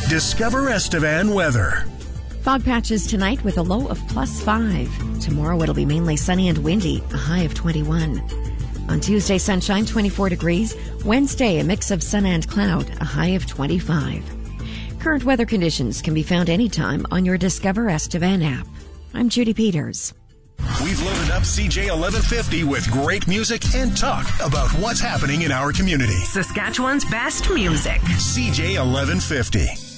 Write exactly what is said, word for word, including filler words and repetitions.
Discover Estevan weather. Fog patches tonight with a low of plus five. Tomorrow it'll be mainly sunny and windy, a high of twenty-one. On Tuesday, sunshine, twenty-four degrees. Wednesday, a mix of sun and cloud, a high of twenty-five. Current weather conditions can be found anytime on your Discover Estevan app. I'm Judy Peters. We've loaded up C J eleven fifty with great music and talk about what's happening in our community. Saskatchewan's best music. C J eleven fifty.